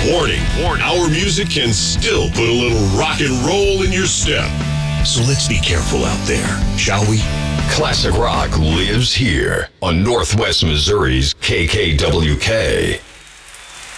Warning, our music can still put a little rock and roll in your step. So let's be careful out there, shall we? Classic rock lives here on Northwest Missouri's KKWK.